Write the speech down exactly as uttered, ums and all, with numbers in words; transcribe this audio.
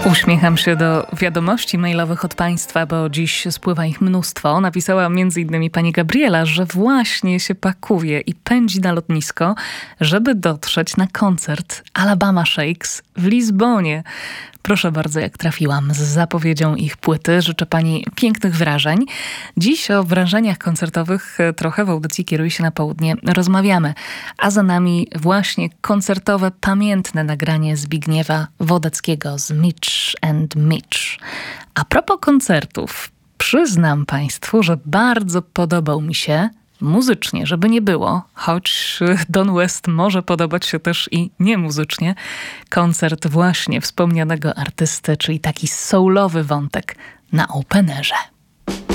Uśmiecham się do wiadomości mailowych od Państwa, bo dziś spływa ich mnóstwo. Napisała między innymi pani Gabriela, że właśnie się pakuje i pędzi na lotnisko, żeby dotrzeć na koncert Alabama Shakes w Lizbonie. Proszę bardzo, jak trafiłam z zapowiedzią ich płyty. Życzę pani pięknych wrażeń. Dziś o wrażeniach koncertowych trochę w audycji Kieruj się na południe rozmawiamy. A za nami właśnie koncertowe, pamiętne nagranie Zbigniewa Wodeckiego z Mitch and Mitch. A propos koncertów, przyznam państwu, że bardzo podobał mi się muzycznie, żeby nie było, choć Don West może podobać się też i niemuzycznie, koncert właśnie wspomnianego artysty, czyli taki soulowy wątek na openerze.